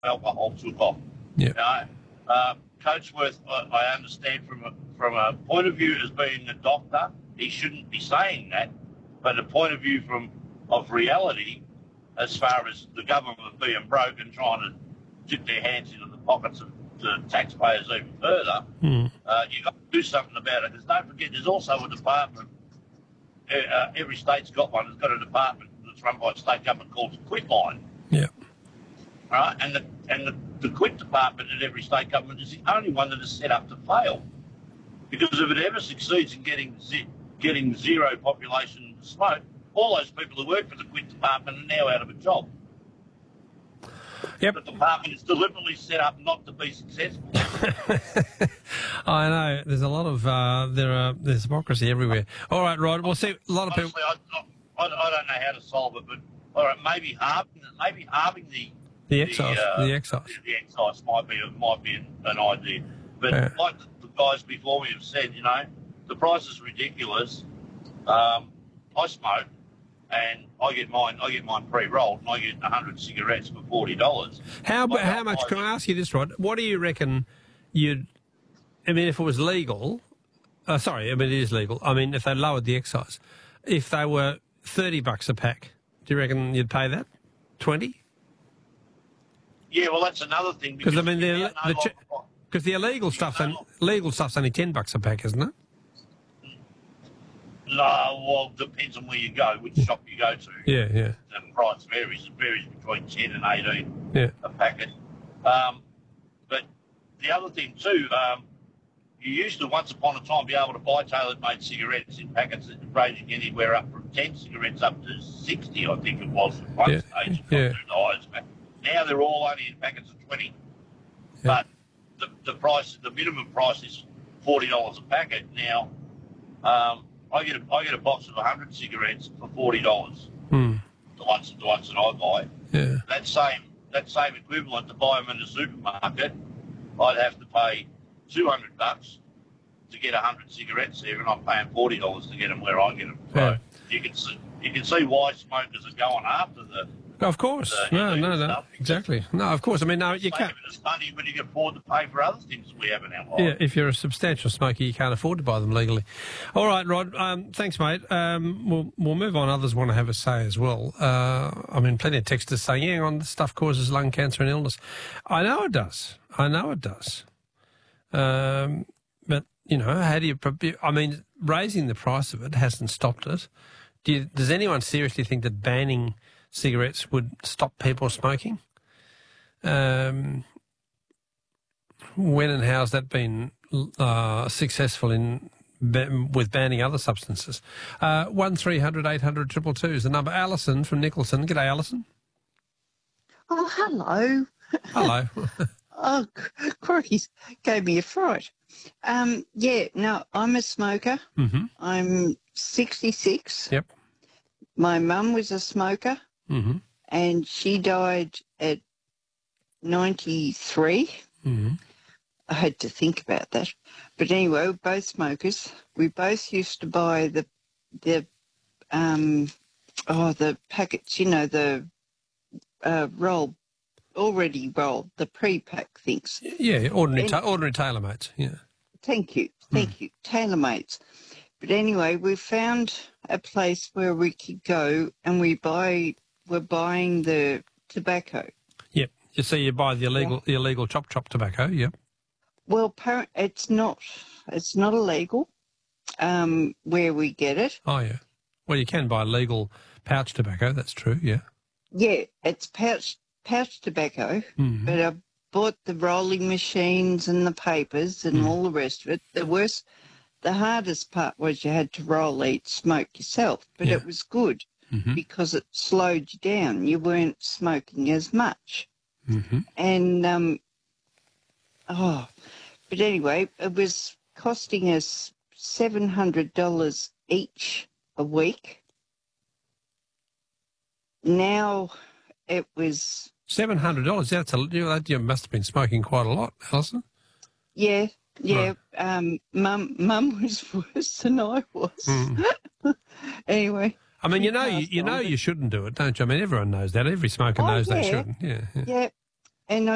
alcohol took off. Yeah. You know, Coatsworth, I understand from a point of view as being a doctor, he shouldn't be saying that, but a point of view of reality, as far as the government being broke and trying to dip their hands into the pockets of the taxpayers even further, you've got to do something about it. Because don't forget, there's also a department. Every state's got one. It's got a department that's run by the state government called Quitline. Yeah. Right, and the quit department at every state government is the only one that is set up to fail. Because if it ever succeeds in getting zero population to smoke, all those people who work for the quit department are now out of a job. Yep. The department is deliberately set up not to be successful. I know. There's a lot of there's hypocrisy everywhere. All right, Rod. We'll see. A lot of people. I don't know how to solve it, but all right, maybe halving the excise. The excise might be an idea. But like the guys before me have said, you know, the price is ridiculous. I smoke, and I get mine pre-rolled, and I get 100 cigarettes for $40. How much? Can I ask you this, Rod? What do you reckon you'd? I mean, if it was legal, it is legal. I mean, if they lowered the excise, if they were $30 a pack, do you reckon you'd pay that? 20? Yeah, well, that's another thing. Because I mean, because the illegal stuff's only $10 a pack, isn't it? No, well, depends on where you go, which shop you go to. Yeah. The price varies. It varies between 10 and 18 a packet. But the other thing too, you used to once upon a time be able to buy tailor-made cigarettes in packets ranging anywhere up from 10 cigarettes up to 60, I think it was at one stage. Now they're all only in packets of 20. Yeah. But the minimum price is $40 a packet. Now, I get a box of 100 cigarettes for $40. The ones that I buy. Yeah. That same equivalent to buy them in the supermarket, I'd have to pay $200 to get 100 cigarettes there, and I'm paying $40 to get them where I get them. So you can see why smokers are going after the. Of course. No, exactly. No, of course. I mean, no, you can't. It's money when you can afford to pay for other things we have in our life. Yeah, if you're a substantial smoker, you can't afford to buy them legally. All right, Rod. Thanks, mate. We'll move on. Others want to have a say as well. I mean, plenty of texters saying, "Yeah, this stuff causes lung cancer and illness." I know it does. But you know, how do you? I mean, raising the price of it hasn't stopped it. Does anyone seriously think that banning cigarettes would stop people smoking? When and how has that been successful with banning other substances? 1300 800 222 is the number. Alison from Nicholson. G'day, Alison. Oh, hello. Hello. Oh, Corky's gave me a fright. I'm a smoker. Mm-hmm. I'm 66. Yep. My mum was a smoker. Mm-hmm. And she died at 93. Mm-hmm. I had to think about that. But anyway, we're both smokers. We both used to buy the packets, you know, the already rolled, the pre-pack things. Yeah, ordinary tailor-mates, yeah. Thank you. Tailor-mates. But anyway, we found a place where we could go and we're buying the tobacco. Yep. So you buy the illegal chop tobacco, yep. Well, it's not illegal where we get it. Oh, yeah. Well, you can buy legal pouch tobacco, that's true, yeah. Yeah, it's pouch tobacco, but I bought the rolling machines and the papers and all the rest of it. The hardest part was you had to roll, eat, smoke yourself, but it was good because it slowed you down. You weren't smoking as much. Mm-hmm. And, but anyway, it was costing us $700 each a week. Now it was... $700? You must have been smoking quite a lot, Alison. Yeah. Right. Mum was worse than I was. Anyway. I mean, you know you shouldn't do it, don't you? I mean, everyone knows that. Every smoker knows they shouldn't. Yeah. Yeah. And